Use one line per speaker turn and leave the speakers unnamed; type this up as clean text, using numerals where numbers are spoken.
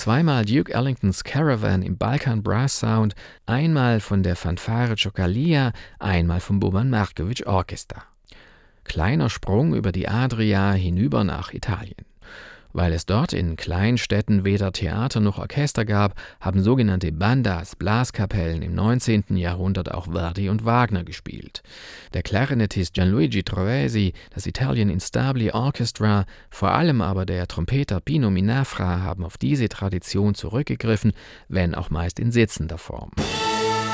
zweimal Duke Ellingtons Caravan im Balkan Brass Sound, einmal von der Fanfare Cioccalia, einmal vom Boban Marković Orchester. Kleiner Sprung über die Adria hinüber nach Italien. Weil es dort in Kleinstädten weder Theater noch Orchester gab, haben sogenannte Bandas, Blaskapellen im 19. Jahrhundert auch Verdi und Wagner gespielt. Der Klarinettist Gianluigi Trovesi, das Italian Instabile Orchestra, vor allem aber der Trompeter Pino Minafra haben auf diese Tradition zurückgegriffen, wenn auch meist in sitzender Form.